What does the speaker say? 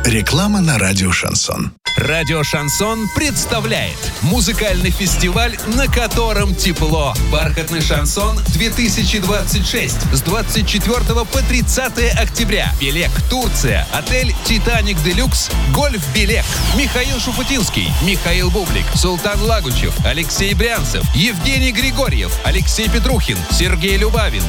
Реклама на радио «Шансон». Радио «Шансон» представляет музыкальный фестиваль, на котором тепло. «Бархатный шансон 2026» с 24 по 30 октября. Белек, Турция. Отель «Титаник Делюкс». Гольф-Белек. Михаил Шуфутинский, Михаил Бублик, Султан Лагучев, Алексей Брянцев, Евгений Григорьев, Алексей Петрухин, Сергей Любавин,